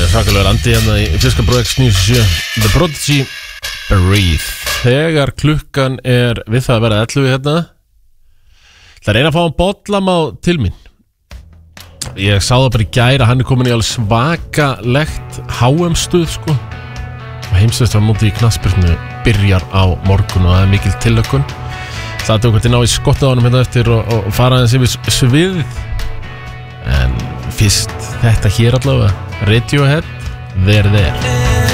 svakalega randi hérna í Fiska Brox 97 The Prodigy Breathe. Þegar klukkan við það að vera 11 hérna, það reyna að fá bollamá til mín. Ég sá það bara í gær að hann komin í alveg svakalegt HM-stuð sko. Og heimsveistar móti í knattspyrnu byrjar á morgun og það mikil tillökkun. Það tók að ná í skottið á honum hérna eftir og fara aðeins yfir sviðið. En fyrst þetta hér allavega, Radiohead, There There.